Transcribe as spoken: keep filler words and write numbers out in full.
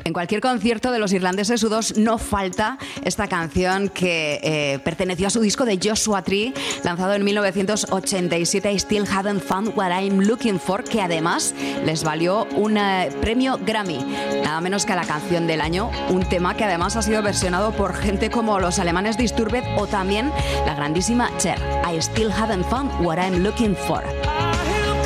En cualquier concierto de los irlandeses U dos no falta esta canción que eh, perteneció a su disco de Joshua Tree, lanzado en mil novecientos ochenta y siete, I Still Haven't Found What I'm Looking For, que además les valió un eh, premio Grammy, nada menos que a la canción del año, un tema que además ha sido versionado por gente como los alemanes Disturbed o también la grandísima Cher. I Still Haven't Found What I'm Looking For.